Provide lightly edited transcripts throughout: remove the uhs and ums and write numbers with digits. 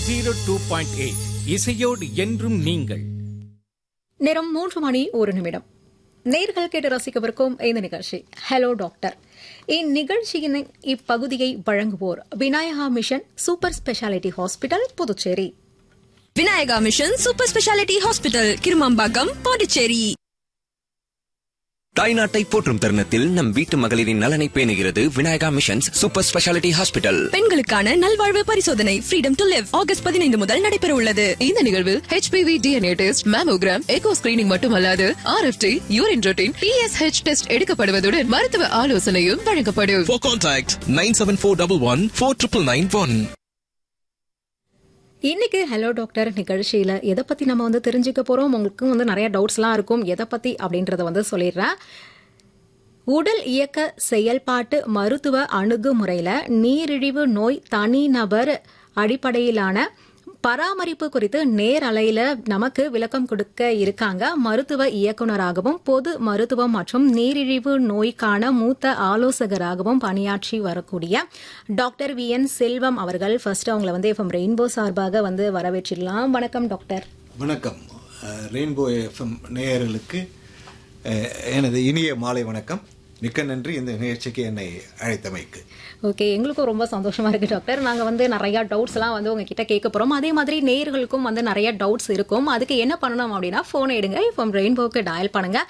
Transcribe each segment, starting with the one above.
102.8 இசையோடு என்றும் நீங்கள். நேரம் 3:01. நேர்கள் கேட்டு ரசிக்கவிருக்கும் இந்த நிகழ்ச்சி ஹலோ டாக்டர். இந்நிகழ்ச்சியின் இப்பகுதியை வழங்குவோர் Vinayaka mission super speciality hospital, Puducherry. Vinayaka mission super speciality hospital, Kirumampakkam, Pondicherry. தாய்நாட்டை போற்றும் தருணத்தில் நம் வீட்டு மகளிரின் நலனை பேணுகிறது Vinayaka missions super speciality hospital. பெண்களுக்கான நல்வாழ்வு பரிசோதனை ஃப்ரீடம் டு லிவ் ஆகஸ்ட் 15 முதல் நடைபெற உள்ளது. இந்த நிகழ்வில் HPV DNA test, mammogram, echo screening மட்டுமல்லாது RFT, urine routine, TSH test எடுக்கப்படுவதுடன் மருத்துவ ஆலோசனையும் வழங்கப்படும். For contact 9741149991. இன்னைக்கு ஹலோ டாக்டர் நிகழ்ச்சியில எதை பத்தி நம்ம தெரிஞ்சுக்க போறோம். உங்களுக்கு நிறைய டவுட்ஸ்லாம் இருக்கும். எதை பத்தி அப்படின்றத சொல்லிடுறேன். உடல் இயக்க செயல்பாட்டு மருத்துவ அணுகுமுறையில நீரிழிவு நோய் தனிநபர் அடிப்படையிலான பராமரிப்பு குறித்து நேரலையில நமக்கு விளக்கம் கொடுக்க இருக்காங்க. மருத்துவ இயக்குநராகவும் பொது மருத்துவம் மற்றும் நீரிழிவு நோய்க்கான மூத்த ஆலோசகராகவும் பணியாற்றி வரக்கூடிய டாக்டர் VN செல்வம் அவர்கள். ஃபர்ஸ்ட் அவங்களை FM ரெயின்போ சார்பாக வரவேற்றிடலாம். வணக்கம் டாக்டர். வணக்கம். ரெயின்போ FM நேயர்களுக்கு எனது இனிய மாலை வணக்கம். மிக்க நன்றி இந்த நிகழ்ச்சிக்கு என்னை அழைத்தமைக்கு. ஓகே, எங்களுக்கும் ரொம்ப சந்தோஷமா இருக்கு டாக்டர். நாங்க நிறைய டவுட்ஸ் எல்லாம் உங்ககிட்ட கேட்க போறோம். அதே மாதிரி நேயர்களுக்கும் நிறைய டவுட்ஸ் இருக்கும். அதுக்கு என்ன பண்ணணும் அப்படின்னா போன் எடுங்க, FM ரெயின்போக்கு டயல் பண்ணுங்க.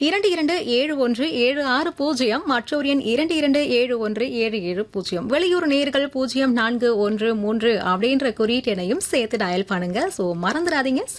227176 மற்றொரு எண் 227177. வெளியூர் நேயர்கள் 0413 அப்படின்ற குறியீட்டு எண்ணையும் சேர்த்து டயல் பண்ணுங்க. சோ மறந்துடாதீங்க.